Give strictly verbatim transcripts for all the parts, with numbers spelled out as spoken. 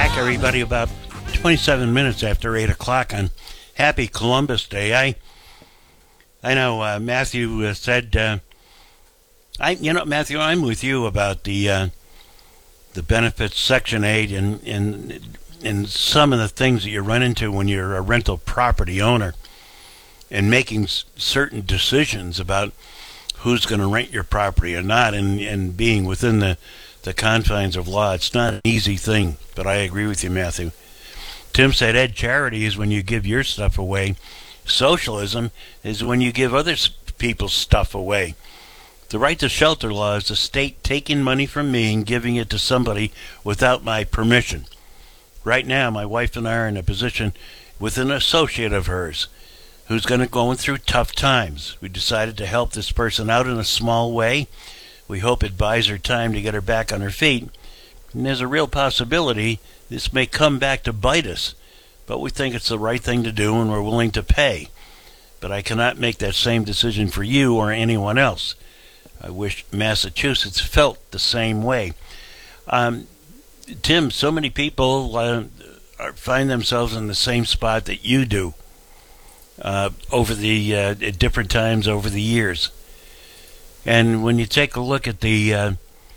back, everybody. About twenty-seven minutes after eight o'clock on Happy Columbus Day. I I know uh, Matthew uh, said, uh, I you know, Matthew, I'm with you about the uh, the benefits Section eight and, and, and some of the things that you run into when you're a rental property owner and making s- certain decisions about who's going to rent your property or not, and, and being within the the confines of law. It's not an easy thing, but I agree with you, Matthew. Tim said, Ed, charity is when you give your stuff away. Socialism is when you give other people's stuff away. The right to shelter law is the state taking money from me and giving it to somebody without my permission. Right now, my wife and I are in a position with an associate of hers who's going to go through tough times. We decided to help this person out in a small way. We hope it buys her time to get her back on her feet. And there's a real possibility this may come back to bite us. But we think it's the right thing to do and we're willing to pay. But I cannot make that same decision for you or anyone else. I wish Massachusetts felt the same way. Um, Tim, so many people uh, are, find themselves in the same spot that you do uh, over the uh, at different times over the years. And when you take a look at the uh,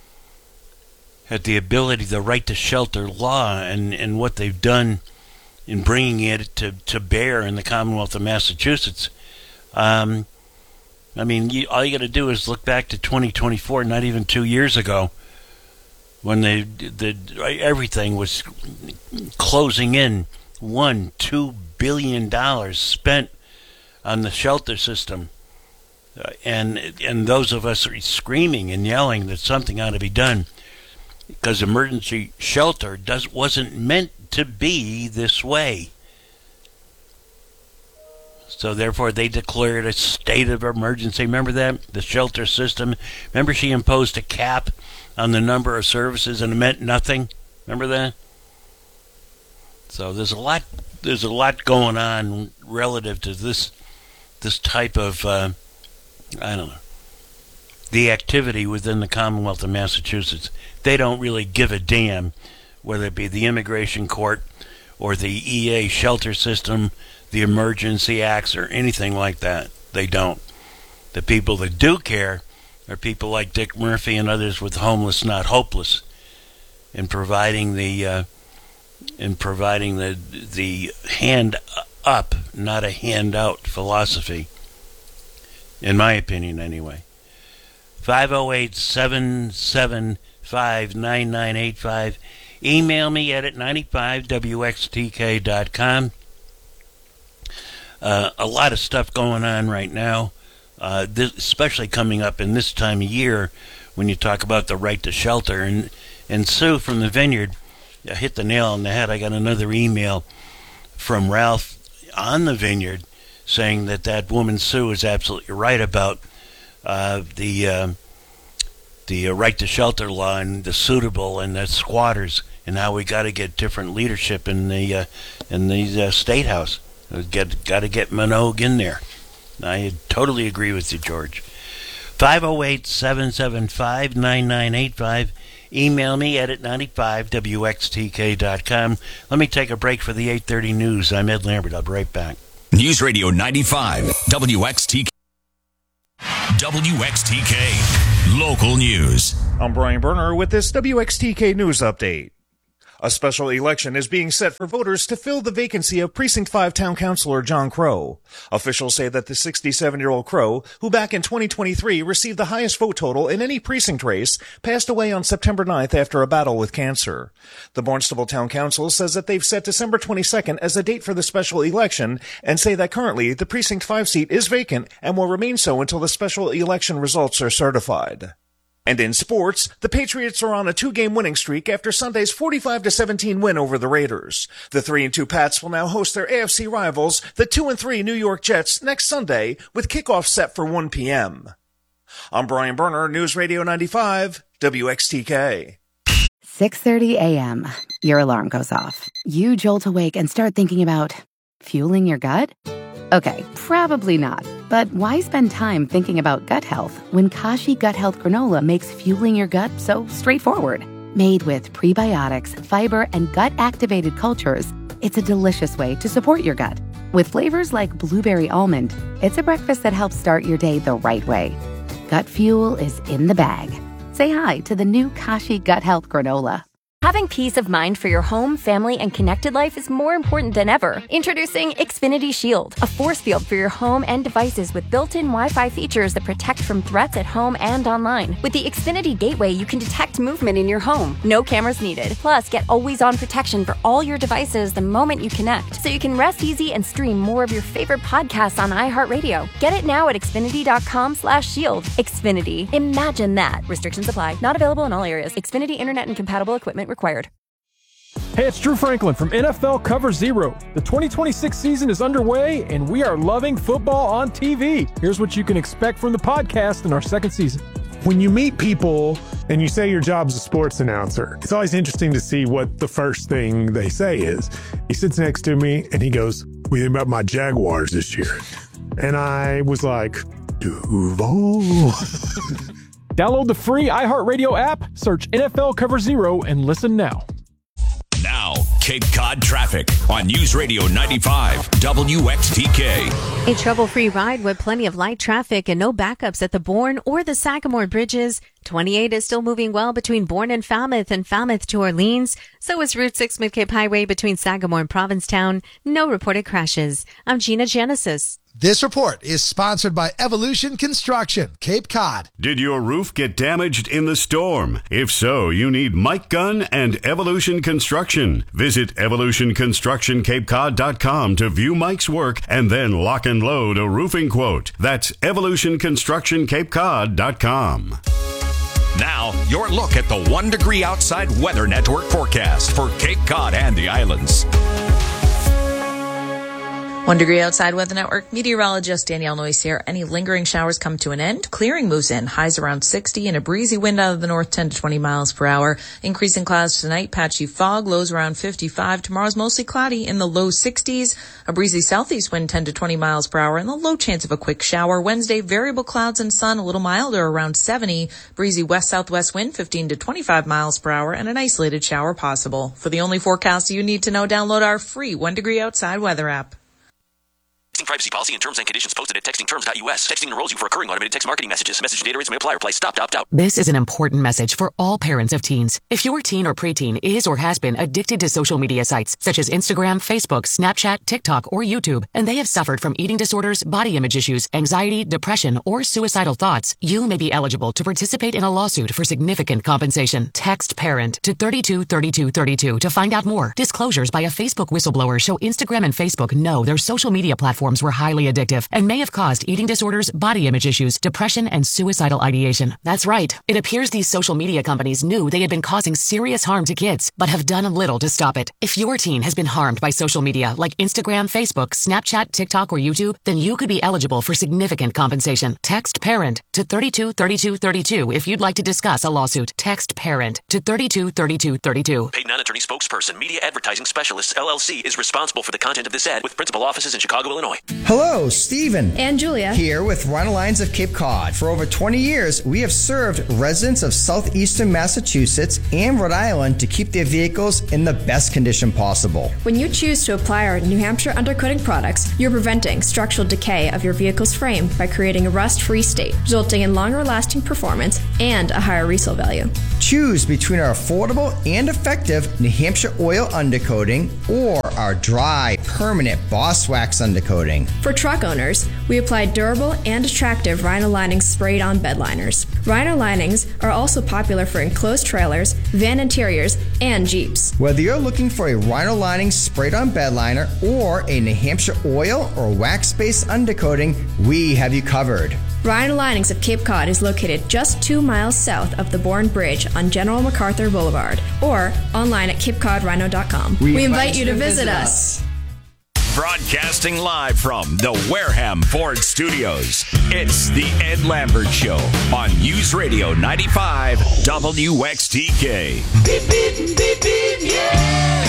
at the ability, the right to shelter law, and, and what they've done in bringing it to, to bear in the Commonwealth of Massachusetts, um, I mean, you, all you got to do is look back to twenty twenty-four, not even two years ago, when they the everything was closing in one, two billion dollars spent on the shelter system. Uh, and and those of us are screaming and yelling that something ought to be done because emergency shelter does wasn't meant to be this way. So therefore, they declared a state of emergency. Remember that? The shelter system. Remember she imposed a cap on the number of services and it meant nothing? Remember that? So there's a lot. There's a lot going on relative to this this type of. Uh, I don't know, the activity within the Commonwealth of Massachusetts. They don't really give a damn whether it be the immigration court or the E A shelter system, the emergency acts, or anything like that. They don't. The people that do care are people like Dick Murphy and others with Homeless Not Hopeless in providing the uh, in providing the the hand up, not a handout philosophy. In my opinion, anyway. five oh eight, seven seven five, nine nine eight five. Email me at ninety-five W X T K dot com. Uh, a lot of stuff going on right now, uh, this, especially coming up in this time of year when you talk about the right to shelter. And, and Sue from the Vineyard uh, hit the nail on the head. I got another email from Ralph on the Vineyard saying that that woman Sue is absolutely right about uh, the uh, the uh, right to shelter law and the suitable and the squatters, and how we got to get different leadership in the uh, in the uh, state house. We get got to get Minogue in there. I totally agree with you, George. five oh eight, seven seven five, nine nine eight five. Email me at ninety-five W X T K dot com. Let me take a break for the eight thirty news. I'm Ed Lambert. I'll be right back. News Radio ninety-five, W X T K. W X T K, local news. I'm Brian Berner with this W X T K News Update. A special election is being set for voters to fill the vacancy of Precinct five Town Councilor John Crow. Officials say that the sixty-seven-year-old Crow, who back in twenty twenty-three received the highest vote total in any precinct race, passed away on September ninth after a battle with cancer. The Barnstable Town Council says that they've set December twenty-second as the date for the special election and say that currently the Precinct five seat is vacant and will remain so until the special election results are certified. And in sports, the Patriots are on a two-game winning streak after Sunday's forty-five to seventeen win over the Raiders. The three and two Pats will now host their A F C rivals, the two and three New York Jets, next Sunday, with kickoff set for one p.m. I'm Brian Berner, News Radio ninety-five, W X T K. six thirty a.m. Your alarm goes off. You jolt awake and start thinking about fueling your gut? Okay, probably not. But why spend time thinking about gut health when Kashi Gut Health Granola makes fueling your gut so straightforward? Made with prebiotics, fiber, and gut-activated cultures, it's a delicious way to support your gut. With flavors like blueberry almond, it's a breakfast that helps start your day the right way. Gut Fuel is in the bag. Say hi to the new Kashi Gut Health Granola. Having peace of mind for your home, family, and connected life is more important than ever. Introducing Xfinity Shield, a force field for your home and devices with built-in Wi-Fi features that protect from threats at home and online. With the Xfinity Gateway, you can detect movement in your home. No cameras needed. Plus, get always-on protection for all your devices the moment you connect, so you can rest easy and stream more of your favorite podcasts on iHeartRadio. Get it now at xfinity.com slash shield. Xfinity. Imagine that. Restrictions apply. Not available in all areas. Xfinity Internet and compatible equipment required. Hey, it's Drew Franklin from N F L Cover Zero. The twenty twenty-six season is underway, and we are loving football on T V. Here's what you can expect from the podcast in our second season. When you meet people and you say your job's a sports announcer, it's always interesting to see what the first thing they say is. He sits next to me and he goes, "What do you think about my Jaguars this year?" And I was like, Duval. Download the free iHeartRadio app, search N F L Cover Zero, and listen now. Now, Cape Cod traffic on News Radio ninety-five W X T K. A trouble-free ride with plenty of light traffic and no backups at the Bourne or the Sagamore bridges. twenty-eight is still moving well between Bourne and Falmouth and Falmouth to Orleans. So is Route six Mid-Cape Highway between Sagamore and Provincetown. No reported crashes. I'm Gina Genesis. This report is sponsored by Evolution Construction, Cape Cod. Did your roof get damaged in the storm? If so, you need Mike Gunn and Evolution Construction. Visit evolution construction cape cod dot com to view Mike's work and then lock and load a roofing quote. That's evolution construction cape cod dot com. Now, your look at the One Degree Outside Weather Network forecast for Cape Cod and the islands. One Degree Outside Weather Network meteorologist Danielle Noyce here. Any lingering showers come to an end. Clearing moves in. Highs around sixty and a breezy wind out of the north ten to twenty miles per hour. Increasing clouds tonight. Patchy fog. Lows around fifty-five. Tomorrow's mostly cloudy in the low sixties. A breezy southeast wind ten to twenty miles per hour and the low chance of a quick shower. Wednesday, variable clouds and sun. A little milder around seventy. Breezy west-southwest wind fifteen to twenty-five miles per hour and an isolated shower possible. For the only forecast you need to know, download our free One Degree Outside Weather app. Texting privacy policy and terms and conditions posted at texting terms dot U S. Texting enrolls you for recurring automated text marketing messages. Message and data rates may apply. Reply stop to opt out. This is an important message for all parents of teens. If your teen or preteen is or has been addicted to social media sites such as Instagram, Facebook, Snapchat, TikTok, or YouTube, and they have suffered from eating disorders, body image issues, anxiety, depression, or suicidal thoughts, you may be eligible to participate in a lawsuit for significant compensation. Text PARENT to thirty-two thirty-two thirty-two to find out more. Disclosures by a Facebook whistleblower show Instagram and Facebook know their social media platforms were highly addictive and may have caused eating disorders, body image issues, depression, and suicidal ideation. That's right. It appears these social media companies knew they had been causing serious harm to kids, but have done little to stop it. If your teen has been harmed by social media like Instagram, Facebook, Snapchat, TikTok, or YouTube, then you could be eligible for significant compensation. Text PARENT to thirty-two thirty-two thirty-two if you'd like to discuss a lawsuit. Text PARENT to thirty-two thirty-two thirty-two. Paid non-attorney spokesperson, Media Advertising Specialists, L L C, is responsible for the content of this ad with principal offices in Chicago, Illinois. Hello, Stephen. And Julia. Here with Rhino Lines of Cape Cod. For over twenty years, we have served residents of southeastern Massachusetts and Rhode Island to keep their vehicles in the best condition possible. When you choose to apply our New Hampshire undercoating products, you're preventing structural decay of your vehicle's frame by creating a rust-free state, resulting in longer-lasting performance and a higher resale value. Choose between our affordable and effective New Hampshire oil undercoating or our dry, permanent Boss Wax undercoating. For truck owners, we apply durable and attractive Rhino linings sprayed on bed liners. Rhino linings are also popular for enclosed trailers, van interiors, and Jeeps. Whether you're looking for a Rhino lining sprayed on bed liner or a New Hampshire oil or wax-based undercoating, we have you covered. Rhino Linings of Cape Cod is located just two miles south of the Bourne Bridge on General MacArthur Boulevard or online at cape cod rhino dot com. We, we invite you to visit us. us. Broadcasting live from the Wareham Ford Studios, it's the Ed Lambert Show on News Radio ninety-five W X T K. Beep, beep, beep, beep, yeah!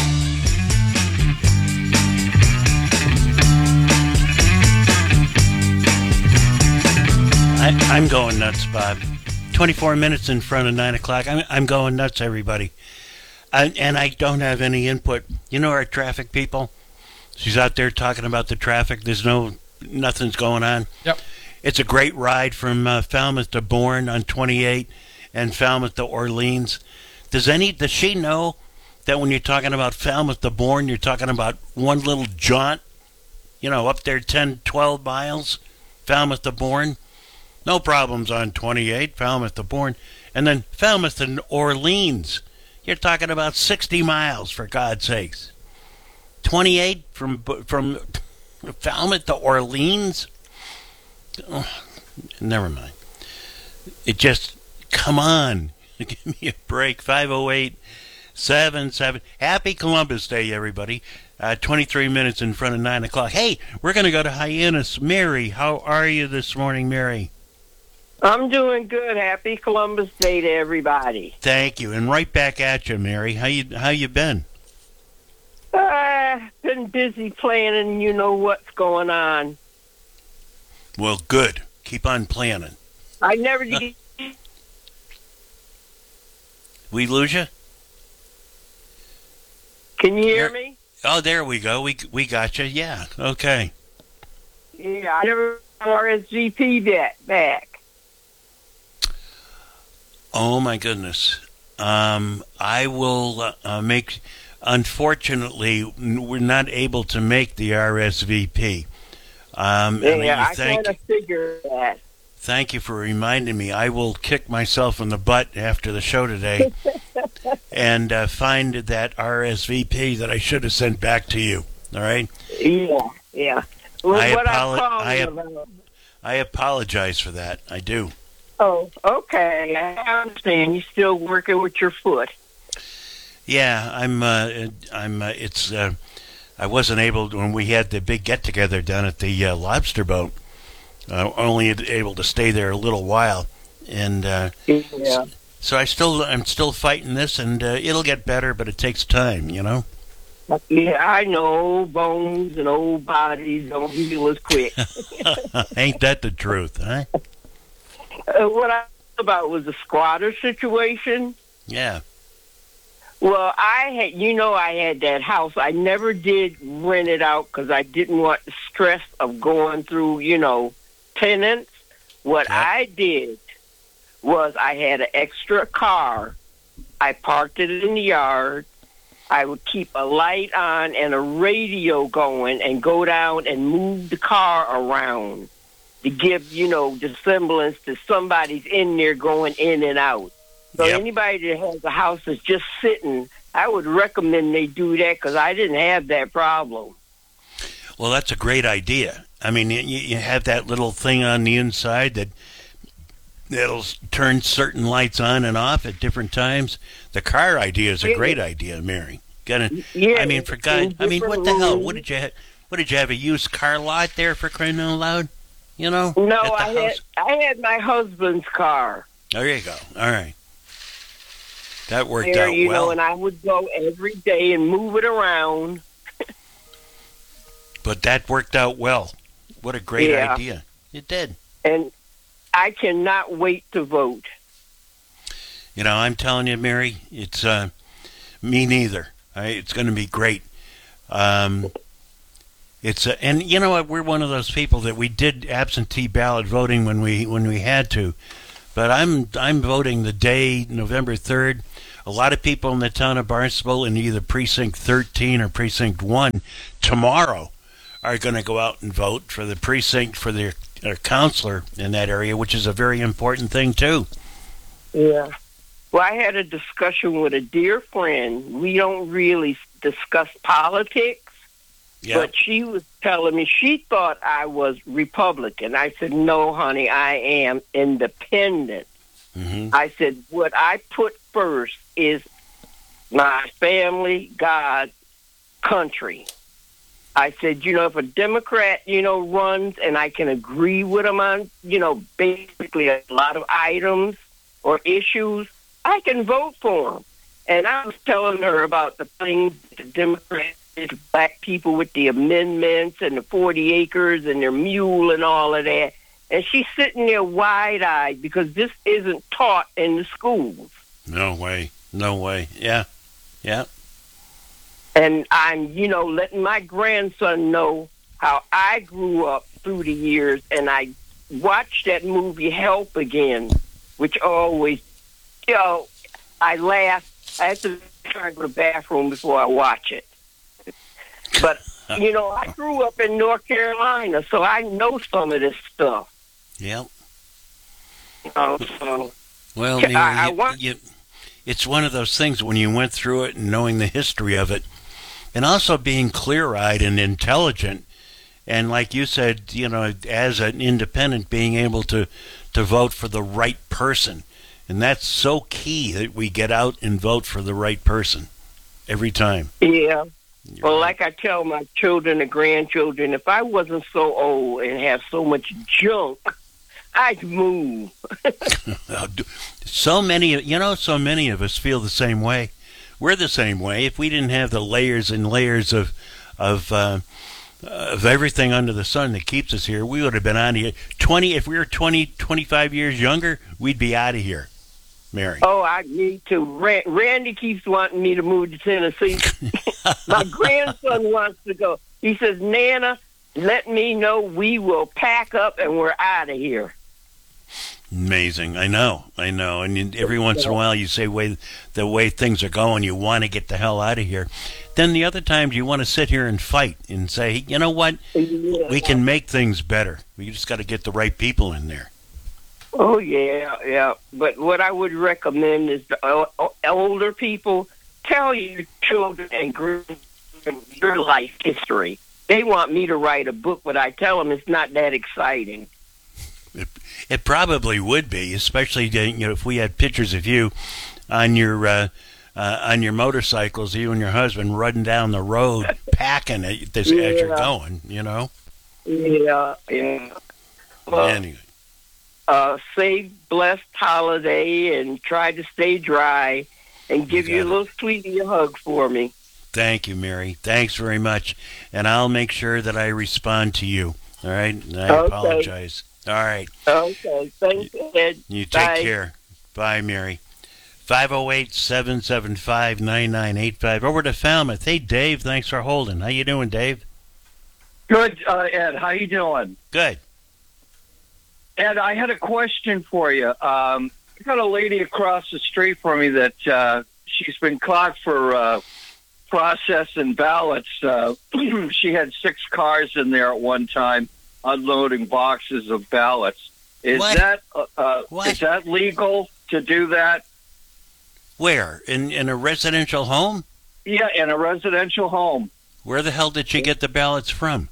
I, I'm going nuts, Bob. twenty-four minutes in front of nine o'clock. I'm, I'm going nuts, everybody. I, and I don't have any input. You know our traffic people? She's out there talking about the traffic. There's no, nothing's going on. Yep. It's a great ride from uh, Falmouth to Bourne on twenty-eight and Falmouth to Orleans. Does any, does she know that when you're talking about Falmouth to Bourne, you're talking about one little jaunt, you know, up there ten, twelve miles, Falmouth to Bourne? No problems on twenty-eight, Falmouth to Bourne. And then Falmouth to Orleans, you're talking about sixty miles, for God's sakes. twenty-eight from from Falmouth to Orleans? Oh, never mind. It just, come on. Give me a break. five oh eight, seven seven. Happy Columbus Day, everybody. Uh, twenty-three minutes in front of nine o'clock. Hey, we're going to go to Hyannis. Mary, how are you this morning, Mary? I'm doing good. Happy Columbus Day to everybody. Thank you. And right back at you, Mary. How you how you been? Uh, been busy planning. You know what's going on. Well, good. Keep on planning. I never Huh. did. We lose you? Can you hear me? Oh, there we go. We we got you. Yeah. Okay. Yeah, I never R S V P that back. Oh my goodness. Um, I will uh, uh, make. Unfortunately, we're not able to make the R S V P. Um, and Yeah, I thank, kind of figured that. thank you for reminding me. I will kick myself in the butt after the show today and uh, find that R S V P that I should have sent back to you. All right? Yeah, yeah. Well, I, what apolo- I'm calling I, ap- about. I apologize for that. I do. Oh, okay. I understand. You're still working with your foot. Yeah, I'm. Uh, I'm. Uh, it's. Uh, I wasn't able to, when we had the big get together down at the uh, Lobster Boat. Uh, only able to stay there a little while, and uh, Yeah. so, so I still. I'm still fighting this, and uh, it'll get better, but it takes time. You know. Yeah, I know. Old bones and old bodies don't heal as quick. Ain't that the truth, huh? Uh, what I thought about was the squatter situation. Yeah. Well, I had, you know, I had that house. I never did rent it out because I didn't want the stress of going through, you know, tenants. What I did was I had an extra car. I parked it in the yard. I would keep a light on and a radio going and go down and move the car around to give, you know, the semblance that somebody's in there going in and out. So Yep. anybody that has a house that's just sitting, I would recommend they do that because I didn't have that problem. Well, that's a great idea. I mean, you, you have that little thing on the inside that that'll turn certain lights on and off at different times. The car idea is a Yeah. great idea, Mary. Gotta, Yeah, I mean, for in God, I mean, what different the hell? rooms. What did you have? What did you have? A used car lot there for crying out loud? You know? No, at the I had house? I had my husband's car. There you go. All right. That worked There, out you well. know, and I would go every day and move it around. But that worked out well. What a great Yeah. idea. It did. And I cannot wait to vote. You know, I'm telling you, Mary, it's uh, me neither. I, it's going to be great. Um, it's uh, and you know what? We're one of those people that we did absentee ballot voting when we when we had to, but I'm I'm voting the day November third. A lot of people in the town of Barnstable in either precinct thirteen or precinct one tomorrow are going to go out and vote for the precinct for their, their counselor in that area, which is a very important thing too. Yeah. Well, I had a discussion with a dear friend. We don't really discuss politics, Yeah. but she was telling me she thought I was Republican. I said, no, honey, I am independent. Mm-hmm. I said, what I put first is my family, God, country. I said, you know, if a Democrat, you know, runs and I can agree with them on, you know, basically a lot of items or issues, I can vote for them. And I was telling her about the things the Democrats did to black people with the amendments and the forty acres and their mule and all of that. and she's sitting there wide-eyed because this isn't taught in the schools. No way. No way. Yeah. Yeah. And I'm, you know, letting my grandson know how I grew up through the years, and I watched that movie Help Again, which always, you know, I laugh. I have to try to go to the bathroom before I watch it. But, you know, I grew up in North Carolina, so I know some of this stuff. Yep. You know, so Well, I- Mary, I you- want- you- it's one of those things when you went through it and knowing the history of it, and also being clear-eyed and intelligent, and like you said, you know, as an independent, being able to, to vote for the right person. And that's so key that we get out and vote for the right person every time. Yeah. Well, like I tell my children and grandchildren, if I wasn't so old and have so much junk, I'd move. So many, you know, so many of us feel the same way. We're the same way. If we didn't have the layers and layers of of uh, of everything under the sun that keeps us here, we would have been out of here. Twenty, if we were twenty, twenty-five years younger, we'd be out of here, Mary. Oh, I need to. Ran- Randy keeps wanting me to move to Tennessee. My grandson wants to go. He says, Nana, let me know, we will pack up and we're out of here. Amazing. I know. I know. And you- every once in a while you say, way, the way things are going, you want to get the hell out of here. Then the other times you want to sit here and fight and say, you know what? We can make things better. We just got to get the right people in there. Oh, yeah, yeah. But what I would recommend is the uh, older people, tell your children and grandchildren your life history. They want me to write a book, but I tell them it's not that exciting. It, it probably would be, especially uh, you know if we had pictures of you on your uh, uh, on your motorcycles, you and your husband running down the road, packing it this, as you're Yeah. going. You know. Yeah, yeah. Well, Anyway, uh, say blessed holiday and try to stay dry and give you a little sweetie a hug for me. thank you, Mary. Thanks very much, and I'll make sure that I respond to you. All right. And I Okay. apologize. All right. Okay, thanks, Ed. You take Bye. care. Bye, Mary. five oh eight, seven seven five, nine nine eight five. Over to Falmouth. Hey, Dave. Thanks for holding. How you doing, Dave? Good, uh, Ed. How you doing? Good. Ed, I had a question for you. Um, I got a lady across the street from me that uh, she's been caught for uh, processing ballots. Uh, she had six cars in there at one time, unloading boxes of ballots. Is What? that uh, uh, What? is that legal to do that? Where? In in a residential home? Yeah, in a residential home. Where the hell did you get the ballots from?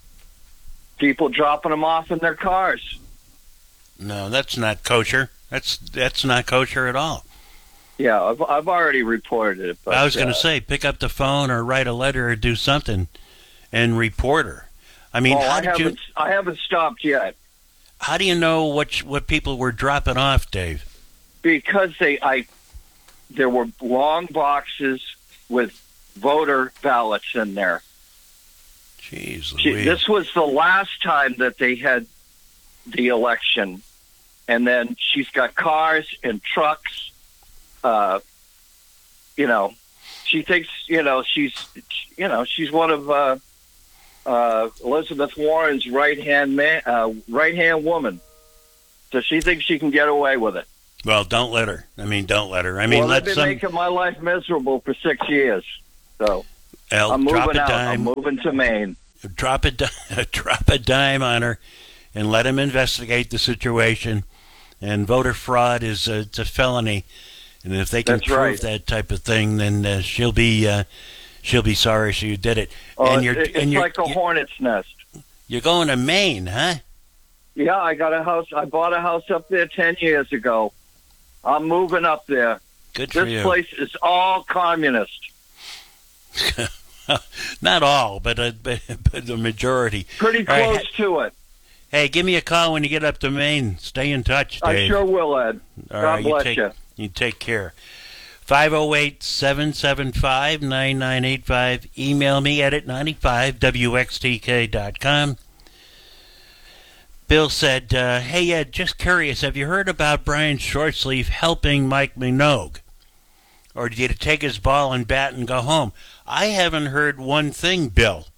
People dropping them off in their cars. No, that's not kosher. That's that's not kosher at all. Yeah, I've I've already reported it. But, I was going to uh, say, pick up the phone or write a letter or do something and report her. I mean, oh, how I did you? haven't I haven't stopped yet. How do you know what what people were dropping off, Dave? Because they, I, there were long boxes with voter ballots in there. Jeez, She, Louise. this was the last time that they had the election, and then she's got cars and trucks. Uh, you know, she thinks you know she's you know she's one of uh, uh, Elizabeth Warren's right hand man, uh, right hand woman. So she thinks she can get away with it. Well, don't let her. I mean, don't let her. I mean, well, let they've been some. making my life miserable for six years. So Well, I'm drop moving a out. dime. I'm moving to Maine. Drop a di- drop a dime on her, and let him investigate the situation. And voter fraud is a, it's a felony, and if they can That's prove right. that type of thing, then uh, she'll be uh, she'll be sorry she did it. Oh, and you're it- it's and you're, like a you're hornet's nest. you're going to Maine, huh? Yeah, I got a house. I bought a house up there ten years ago. I'm moving up there. Good for This you. place is all communist. Not all, but, uh, but but the majority. Pretty All right, close ha- to it. Hey, give me a call when you get up to Maine. Stay in touch, I Dave. sure will, Ed. All God right, bless you. Take, you. you take care. five oh eight, seven seven five, nine nine eight five. Email me at ninety-five W X T K dot com. Bill said, uh, hey, Ed, just curious, have you heard about Brian Shortsleeve helping Mike Minogue? Or did he take his ball and bat and go home? I haven't heard one thing, Bill,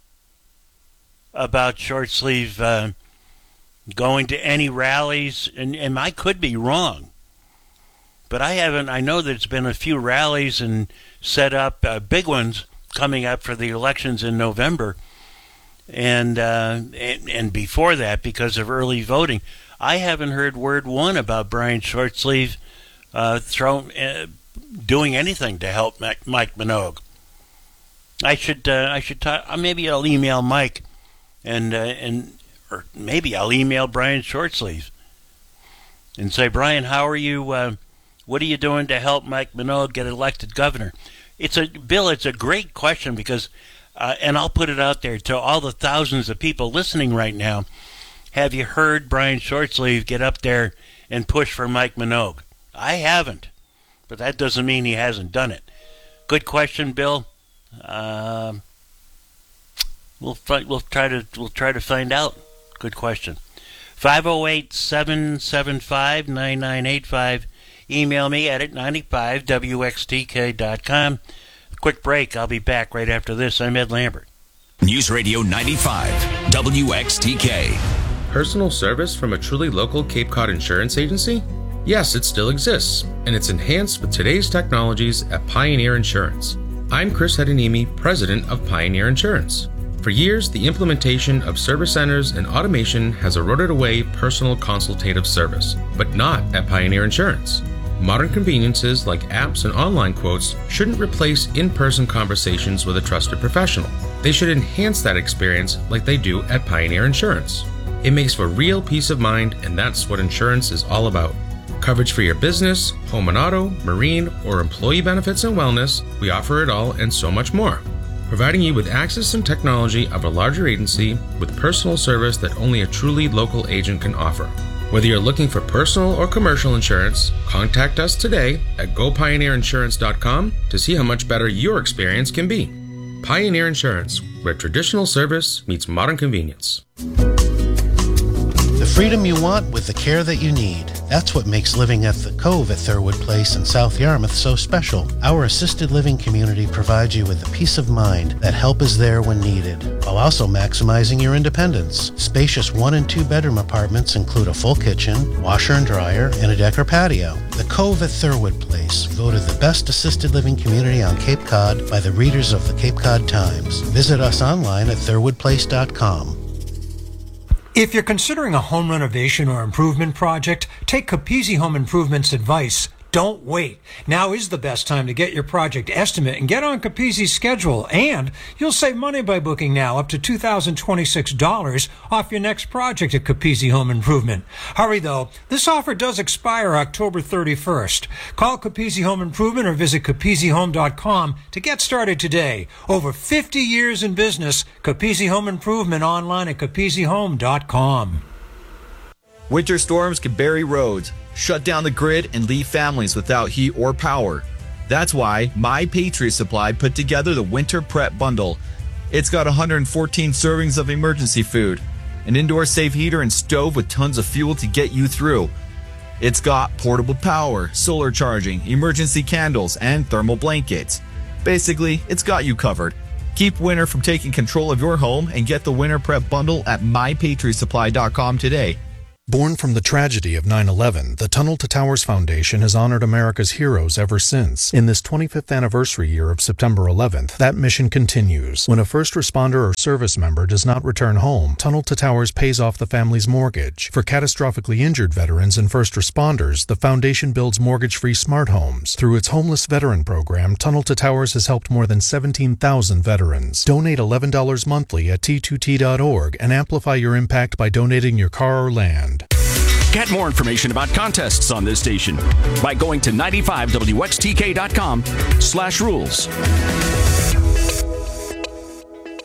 about Shortsleeve uh, going to any rallies, and, and I could be wrong. But I haven't. I know there's been a few rallies and set up, uh, big ones, coming up for the elections in November. And, uh, and and before that, because of early voting, I haven't heard word one about Brian Shortsleeve uh, throw, uh, doing anything to help Mike, Mike Minogue. I should uh, I should talk. Uh, maybe I'll email Mike, and uh, and or maybe I'll email Brian Shortsleeve and say, Brian, how are you? Uh, what are you doing to help Mike Minogue get elected governor? It's a Bill. It's a great question because. Uh, and I'll put it out there to all the thousands of people listening right now. Have you heard Brian Shortsleeve get up there and push for Mike Minogue? I haven't, but that doesn't mean he hasn't done it. Good question, Bill. Uh, we'll fi- we'll try to we'll try to find out. Good question. five oh eight, seven seven five, nine nine eight five. Email me at ninety-five W X T K dot com. Quick break. I'll be back right after this. I'm Ed Lambert. News Radio ninety-five, W X T K. Personal service from a truly local Cape Cod insurance agency? Yes, it still exists, and it's enhanced with today's technologies at Pioneer Insurance. I'm Chris Hedenimi, president of Pioneer Insurance. For years, the implementation of service centers and automation has eroded away personal consultative service, but not at Pioneer Insurance. Modern conveniences like apps and online quotes shouldn't replace in-person conversations with a trusted professional. They should enhance that experience like they do at Pioneer Insurance. It makes for real peace of mind, and that's what insurance is all about. Coverage for your business, home and auto, marine, or employee benefits and wellness, we offer it all and so much more. Providing you with access and technology of a larger agency with personal service that only a truly local agent can offer. Whether you're looking for personal or commercial insurance, contact us today at go pioneer insurance dot com to see how much better your experience can be. Pioneer Insurance, where traditional service meets modern convenience. The freedom you want with the care that you need. That's what makes living at The Cove at Thurwood Place in South Yarmouth so special. Our assisted living community provides you with the peace of mind that help is there when needed, while also maximizing your independence. Spacious one and two bedroom apartments include a full kitchen, washer and dryer, and a deck or patio. The Cove at Thurwood Place, voted the best assisted living community on Cape Cod by the readers of the Cape Cod Times. Visit us online at thurwood place dot com. If you're considering a home renovation or improvement project, take Capizzi Home Improvement's advice. Don't wait. Now is the best time to get your project estimate and get on Capizzi's schedule. And you'll save money by booking now up to two thousand twenty-six dollars off your next project at Capizzi Home Improvement. Hurry though, this offer does expire October thirty-first. Call Capizzi Home Improvement or visit capizzi home dot com to get started today. Over fifty years in business, Capizzi Home Improvement online at capizzi home dot com. Winter storms can bury roads, shut down the grid, and leave families without heat or power. That's why My Patriot Supply put together the Winter Prep Bundle. It's got one hundred fourteen servings of emergency food, an indoor safe heater and stove with tons of fuel to get you through. It's got portable power, solar charging, emergency candles, and thermal blankets. Basically, it's got you covered. Keep winter from taking control of your home and get the Winter Prep Bundle at my patriot supply dot com today. Born from the tragedy of nine eleven, the Tunnel to Towers Foundation has honored America's heroes ever since. In this twenty-fifth anniversary year of September eleventh, that mission continues. When a first responder or service member does not return home, Tunnel to Towers pays off the family's mortgage. For catastrophically injured veterans and first responders, the foundation builds mortgage-free smart homes. Through its homeless veteran program, Tunnel to Towers has helped more than seventeen thousand veterans. Donate eleven dollars monthly at T two T dot org and amplify your impact by donating your car or land. Get more information about contests on this station by going to ninety-five W X T K dot com slash rules. Print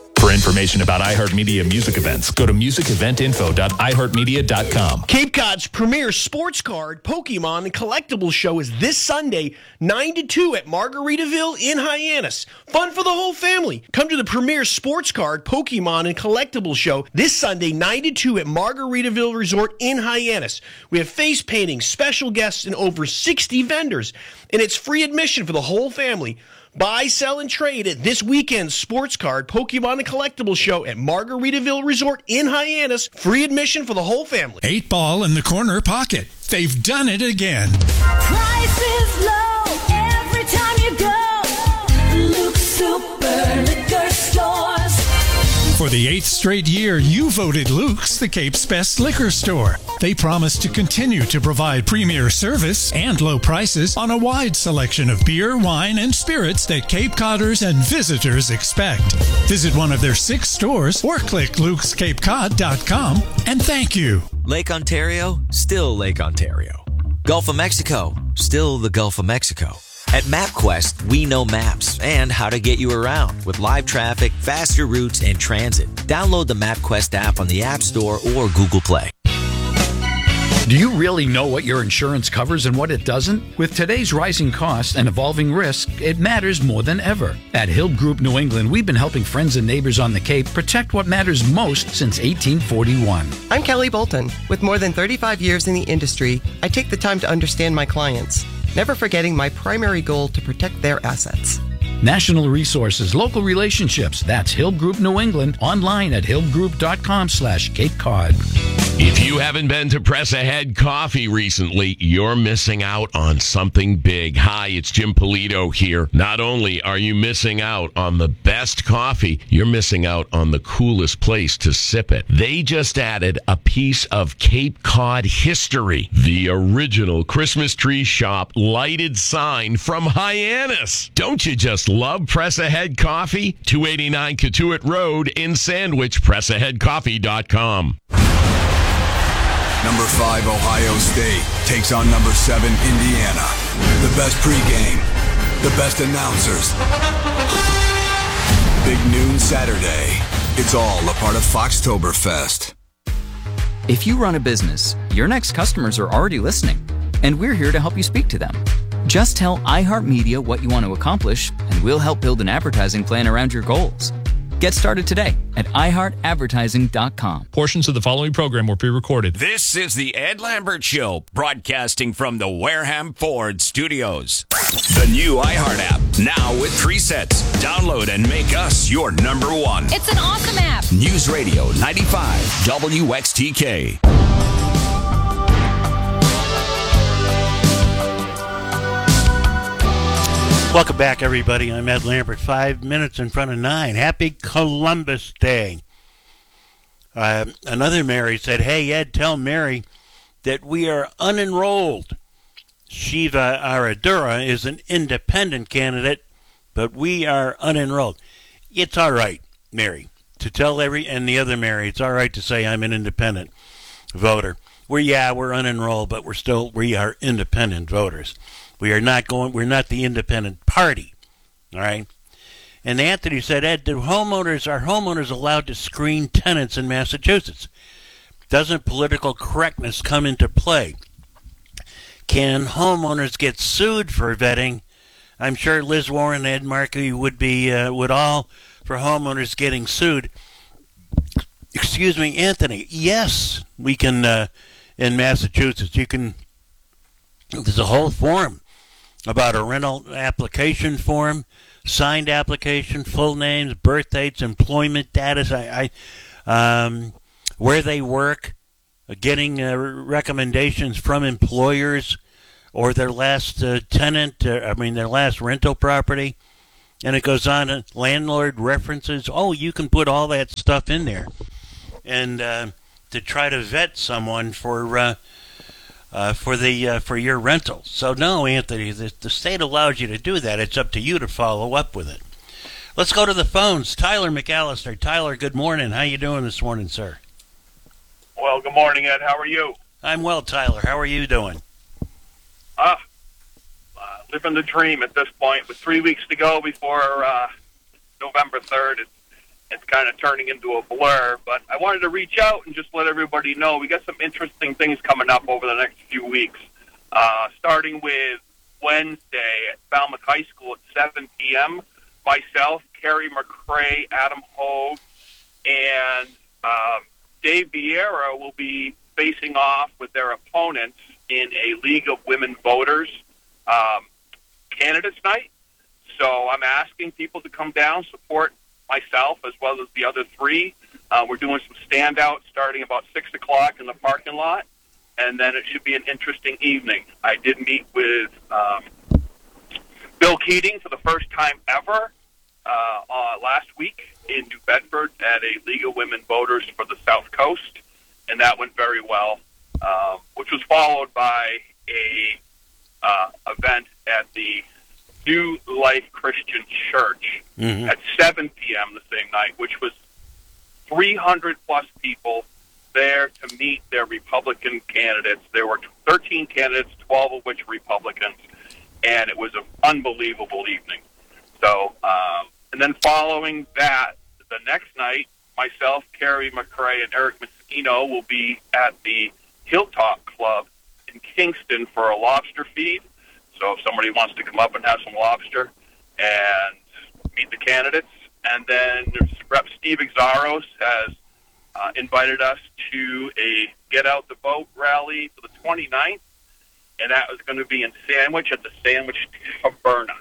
information about iHeartMedia music events, go to music event info dot i heart media dot com. Cape Cod's premier sports card, Pokemon, and collectibles show is this Sunday, nine to two at Margaritaville in Hyannis. Fun for the whole family. Come to the premier sports card, Pokemon, and collectibles show this Sunday, nine to two at Margaritaville Resort in Hyannis. We have face paintings, special guests, and over sixty vendors. And it's free admission for the whole family. Buy, sell, and trade at this weekend's sports card, Pokemon, and collectibles show at Margaritaville Resort in Hyannis. Free admission for the whole family. Eight ball in the corner pocket. They've done it again. Price is low every time you go. Luke's Super Liquor Stores. For the eighth straight year, you voted Luke's the Cape's best liquor store. They promise to continue to provide premier service and low prices on a wide selection of beer, wine, and spirits that Cape Codders and visitors expect. Visit one of their six stores or click lukes cape cod dot com and thank you. Lake Ontario, still Lake Ontario. Gulf of Mexico, still the Gulf of Mexico. At MapQuest, we know maps and how to get you around with live traffic, faster routes, and transit. Download the MapQuest app on the App Store or Google Play. Do you really know what your insurance covers and what it doesn't? With today's rising costs and evolving risk, it matters more than ever. At Hill Group New England, we've been helping friends and neighbors on the Cape protect what matters most since eighteen forty-one. I'm Kelly Bolton. With more than thirty-five years in the industry, I take the time to understand my clients, never forgetting my primary goal to protect their assets. National resources, local relationships. That's Hill Group New England. Online at hillgroup.com slash Cape Cod. If you haven't been to Press Ahead Coffee recently, you're missing out on something big. Hi, it's Jim Polito here. Not only are you missing out on the best coffee, you're missing out on the coolest place to sip it. They just added a piece of Cape Cod history. The original Christmas tree shop lighted sign from Hyannis. Don't you just love Press Ahead Coffee? two eighty-nine Cotuit Road in Sandwich, press ahead coffee dot com. Number five, Ohio State takes on number seven, Indiana. The best pregame, the best announcers. Big noon Saturday. It's all a part of Foxtoberfest. If you run a business, your next customers are already listening, and we're here to help you speak to them. Just tell iHeartMedia what you want to accomplish, and we'll help build an advertising plan around your goals. Get started today at i heart advertising dot com. Portions of the following program were pre-recorded. This is the Ed Lambert Show, broadcasting from the Wareham Ford Studios. The new iHeart app, now with presets. Download and make us your number one. It's an awesome app. News Radio ninety-five W X T K. Welcome back, everybody. I'm Ed Lambert, five minutes in front of nine. Happy Columbus Day. Uh, another Mary said, hey, Ed, tell Mary that we are unenrolled. Shiva Aradura is an independent candidate, but we are unenrolled. It's all right, Mary, to tell every, and the other Mary, it's all right to say I'm an independent voter. We're, yeah, we're unenrolled, but we're still, we are independent voters. We are not going, we're not the independent party, all right? And Anthony said, Ed, do homeowners, are homeowners allowed to screen tenants in Massachusetts? Doesn't political correctness come into play? Can homeowners get sued for vetting? I'm sure Liz Warren and Ed Markey would be, uh, would all for homeowners getting sued. Excuse me, Anthony, yes, we can, uh, in Massachusetts, you can, there's a whole form about a rental application form, signed application, full names, birth dates, employment status, I, I, um, where they work, getting uh, recommendations from employers or their last uh, tenant, uh, I mean their last rental property, and it goes on, uh, landlord references. Oh, you can put all that stuff in there, and uh, to try to vet someone for. Uh, Uh, for the uh, for your rental. So no, Anthony, the, the state allows you to do that. It's up to you to follow up with it. Let's go to the phones. Tyler McAllister. Tyler, good morning. How you doing this morning, sir? Well, good morning, Ed. How are you? I'm well, Tyler. How are you doing? Uh, uh living the dream at this point. With three weeks to go before uh, November third, it, it's kind of turning into a blur. But I wanted to reach out and just let everybody know we got some interesting things coming up over the next few weeks, uh, starting with Wednesday at Falmouth High School at seven p.m. Myself, Kerry McCrae, Adam Hogue, and um, Dave Vieira will be facing off with their opponents in a League of Women Voters um, candidates night. So I'm asking people to come down, support myself as well as the other three. Uh, we're doing some standouts starting about six o'clock in the parking lot, and then it should be an interesting evening. I did meet with um, Bill Keating for the first time ever uh, uh, last week in New Bedford at a League of Women Voters for the South Coast, and that went very well, um, which was followed by a uh, event at the New Life Christian Church Mhm. at seven p.m. the same night, which was three hundred plus people there to meet their Republican candidates. There were thirteen candidates, twelve of which were Republicans, and it was an unbelievable evening. So, um, and then following that, the next night, myself, Kerry McCrae, and Eric Mosquino will be at the Hilltop Club in Kingston for a lobster feed. So if somebody wants to come up and have some lobster and meet the candidates. And then Representative Steve Exaros has uh, invited us to a Get Out the Vote rally for the twenty-ninth, and that was going to be in Sandwich at the Sandwich Taberna.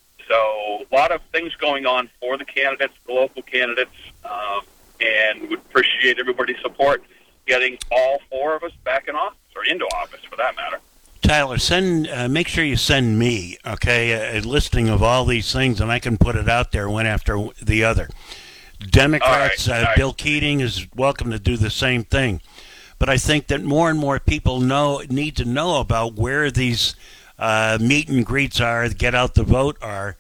So a lot of things going on for the candidates, the local candidates, um, and would appreciate everybody's support getting all four of us back in office, or into office for that matter. Tyler, send. Uh, make sure you send me, okay, a, a listing of all these things, and I can put it out there one after the other. Democrats, All right, uh, all right. Bill Keating is welcome to do the same thing, but I think that more and more people know need to know about where these uh, meet and greets are, get out the vote are,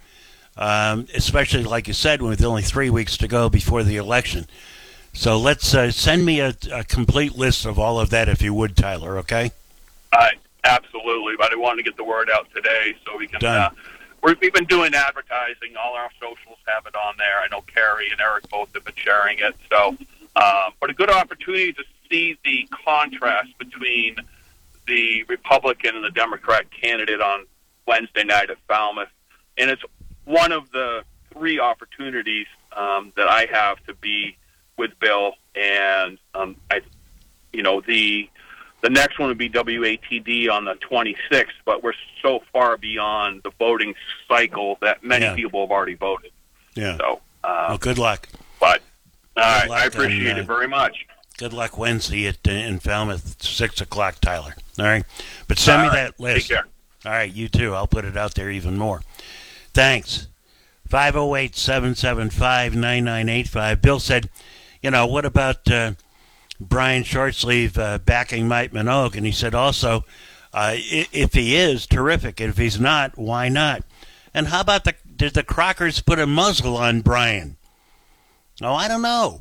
um, especially like you said, with only three weeks to go before the election. So let's uh, send me a, a complete list of all of that, if you would, Tyler. Okay. Uh, absolutely, but I wanted to get the word out today so we can. Done. Uh, we're, we've been doing advertising. All our socials have it on there. I know Carrie and Eric both have been sharing it. So, uh, but a good opportunity to see the contrast between the Republican and the Democrat candidate on Wednesday night at Falmouth, and it's one of the three opportunities um, that I have to be with Bill, and um, I, you know, the. The next one would be W A T D on the twenty-sixth, but we're so far beyond the voting cycle that many Yeah. people have already voted. Yeah. So, uh, Well, good luck. but all right, luck I appreciate and, uh, it very much. Good luck Wednesday at uh, in Falmouth, six o'clock, Tyler. All right, but send me All right. that list. Take care. All right, you too. I'll put it out there even more. Thanks. five oh eight, seven seven five, nine nine eight five. Bill said, you know, what about uh, Brian Shortsleeve uh, backing Mike Minogue? And he said also, uh, i- if he is, terrific. If he's not, why not? And how about the did the Crockers put a muzzle on Brian? Oh, I don't know.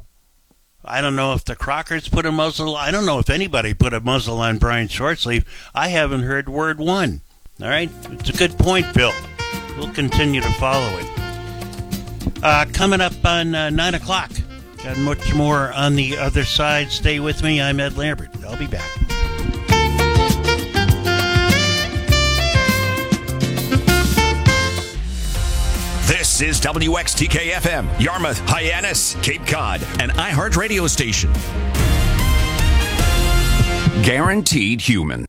I don't know if the Crockers put a muzzle. I don't know if anybody put a muzzle on Brian Shortsleeve. I haven't heard word one. All right? It's a good point, Bill. We'll continue to follow it. Uh, coming up on uh, nine o'clock. Got much more on the other side. Stay with me. I'm Ed Lambert. I'll be back. This is W X T K F M, Yarmouth, Hyannis, Cape Cod, an iHeart radio station. Guaranteed human.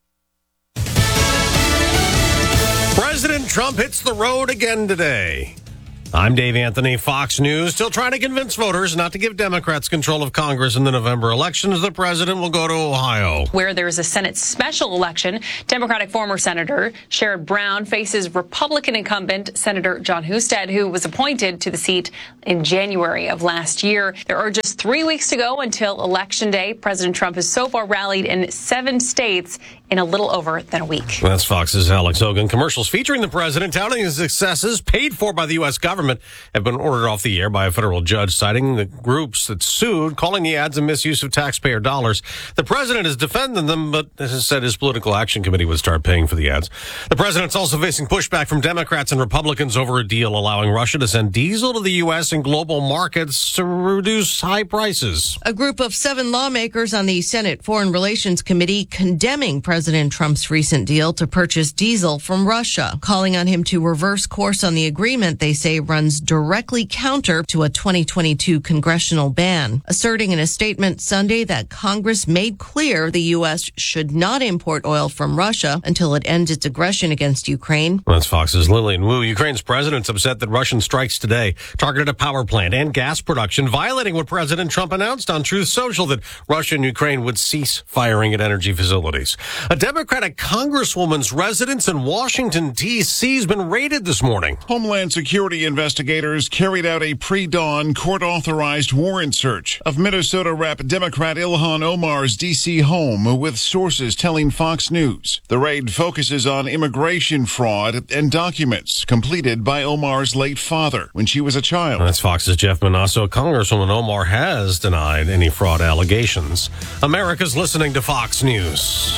President Trump hits the road again today. I'm Dave Anthony, Fox News, still trying to convince voters not to give Democrats control of Congress in the November elections. The president will go to Ohio, where there is a Senate special election. Democratic former Senator Sherrod Brown faces Republican incumbent Senator John Husted, who was appointed to the seat in January of last year. There are just three weeks to go until Election Day. President Trump has so far rallied in seven states in a little over than a week. That's Fox's Alex Hogan. Commercials featuring the president touting his successes paid for by the U S government. government have been ordered off the air by a federal judge, citing the groups that sued, calling the ads a misuse of taxpayer dollars. The president is defending them, but has said his political action committee would start paying for the ads. The president's also facing pushback from Democrats and Republicans over a deal allowing Russia to send diesel to the U S and global markets to reduce high prices. A group of seven lawmakers on the Senate Foreign Relations Committee condemning President Trump's recent deal to purchase diesel from Russia, calling on him to reverse course on the agreement they say runs directly counter to a twenty twenty-two congressional ban, asserting in a statement Sunday that Congress made clear the U S should not import oil from Russia until it ends its aggression against Ukraine. That's Fox's Lillian Wu. Ukraine's president's upset that Russian strikes today targeted a power plant and gas production, violating what President Trump announced on Truth Social, that Russia and Ukraine would cease firing at energy facilities. A Democratic congresswoman's residence in Washington, D C has been raided this morning. Homeland Security investigators carried out a pre-dawn court-authorized warrant search of Minnesota Rep Democrat Ilhan Omar's D C home, with sources telling Fox News. The raid focuses on immigration fraud and documents completed by Omar's late father when she was a child. That's Fox's Jeff Manasso. Congresswoman Omar has denied any fraud allegations. America's listening to Fox News.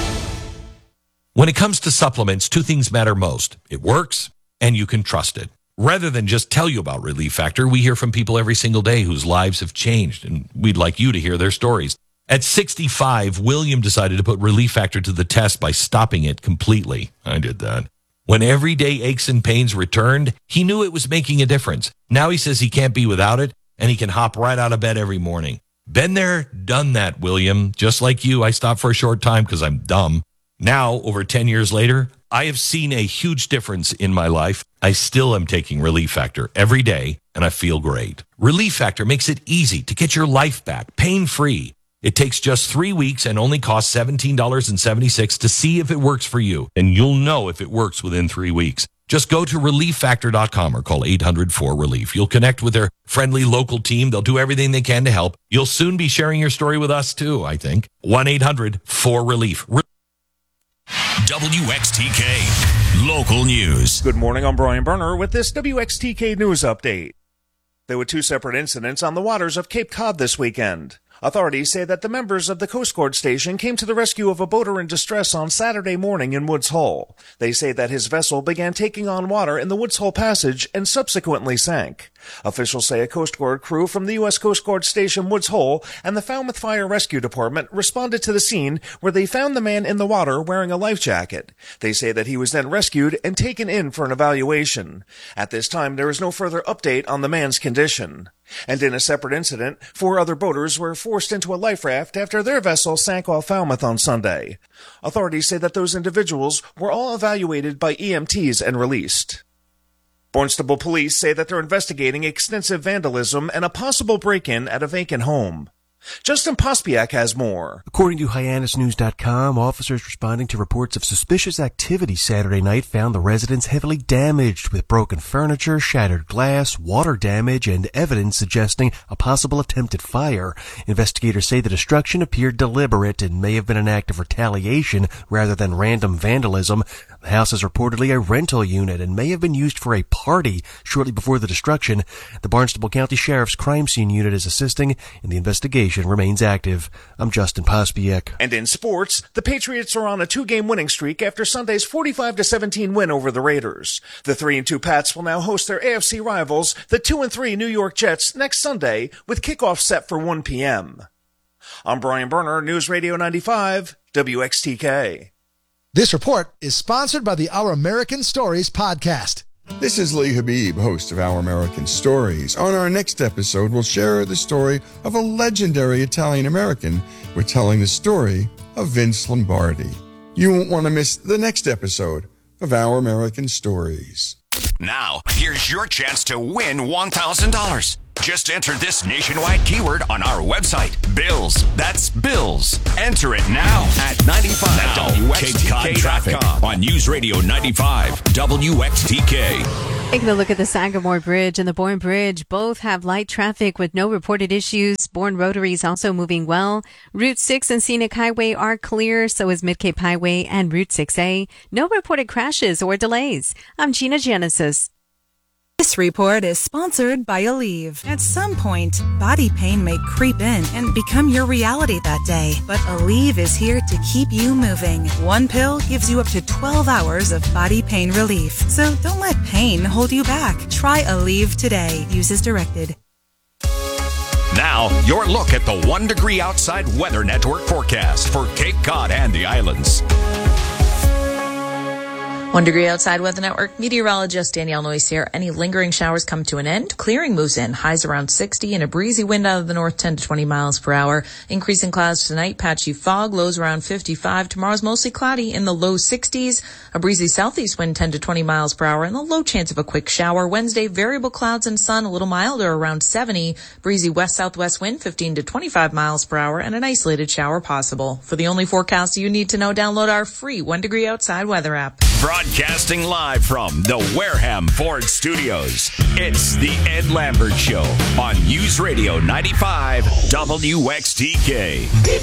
When it comes to supplements, two things matter most. It works, and you can trust it. Rather than just tell you about Relief Factor, we hear from people every single day whose lives have changed, and we'd like you to hear their stories. At sixty-five, William decided to put Relief Factor to the test by stopping it completely. I did that. When everyday aches and pains returned, he knew it was making a difference. Now he says he can't be without it, and he can hop right out of bed every morning. Been there, done that, William. Just like you, I stopped for a short time because I'm dumb. Now, over ten years later, I have seen a huge difference in my life. I still am taking Relief Factor every day, and I feel great. Relief Factor makes it easy to get your life back, pain-free. It takes just three weeks and only costs seventeen dollars and seventy-six cents to see if it works for you, and you'll know if it works within three weeks. Just go to relief factor dot com or call eight hundred four relief. You'll connect with their friendly local team. They'll do everything they can to help. You'll soon be sharing your story with us, too, I think. one eight hundred four relief. W X T K Local News. Good morning, I'm Brian Berner with this W X T K News Update. There were two separate incidents on the waters of Cape Cod this weekend. Authorities say that the members of the Coast Guard station came to the rescue of a boater in distress on Saturday morning in Woods Hole. They say that his vessel began taking on water in the Woods Hole Passage and subsequently sank. Officials say a Coast Guard crew from the U S Coast Guard Station Woods Hole and the Falmouth Fire Rescue Department responded to the scene, where they found the man in the water wearing a life jacket. They say that he was then rescued and taken in for an evaluation. At this time, there is no further update on the man's condition. And in a separate incident, four other boaters were forced into a life raft after their vessel sank off Falmouth on Sunday. Authorities say that those individuals were all evaluated by E M Ts and released. Barnstable police say that they're investigating extensive vandalism and a possible break-in at a vacant home. Justin Pospiak has more. According to Hyannis News dot com, officers responding to reports of suspicious activity Saturday night found the residence heavily damaged with broken furniture, shattered glass, water damage, and evidence suggesting a possible attempted fire. Investigators say the destruction appeared deliberate and may have been an act of retaliation rather than random vandalism. The house is reportedly a rental unit and may have been used for a party shortly before the destruction. The Barnstable County Sheriff's Crime Scene Unit is assisting, and the investigation remains active. I'm Justin Pospiak. And in sports, the Patriots are on a two-game winning streak after Sunday's forty-five to seventeen win over the Raiders. The three and two Pats will now host their A F C rivals, the two and three New York Jets, next Sunday, with kickoff set for one p.m. I'm Brian Berner, News Radio ninety-five, W X T K. This report is sponsored by the Our American Stories podcast. This is Lee Habib, host of Our American Stories. On our next episode, we'll share the story of a legendary Italian-American. We're telling the story of Vince Lombardi. You won't want to miss the next episode of Our American Stories. Now, here's your chance to win one thousand dollars. Just enter this nationwide keyword on our website, Bills. That's Bills. Enter it now at ninety-five W X T K dot com on News Radio ninety-five W X T K. Taking a look at the Sagamore Bridge and the Bourne Bridge. Both have light traffic with no reported issues. Bourne Rotary is also moving well. Route six and Scenic Highway are clear. So is Mid-Cape Highway and Route six A. No reported crashes or delays. I'm Gina Genesis. This report is sponsored by Aleve. At some point, body pain may creep in and become your reality that day. But Aleve is here to keep you moving. One pill gives you up to twelve hours of body pain relief. So don't let pain hold you back. Try Aleve today. Use as directed. Now, your look at the One Degree Outside Weather Network forecast for Cape Cod and the islands. One Degree Outside Weather Network meteorologist Danielle Noyes here. Any lingering showers come to an end. Clearing moves in. Highs around sixty and a breezy wind out of the north ten to twenty miles per hour. Increasing clouds tonight. Patchy fog. Lows around fifty-five. Tomorrow's mostly cloudy in the low sixties. A breezy southeast wind ten to twenty miles per hour and a low chance of a quick shower. Wednesday, variable clouds and sun. A little milder around seventy. Breezy west-southwest wind fifteen to twenty-five miles per hour and an isolated shower possible. For the only forecast you need to know, download our free One Degree Outside Weather app. Broadcasting live from the Wareham Ford Studios, it's the Ed Lambert Show on News Radio ninety-five W X T K.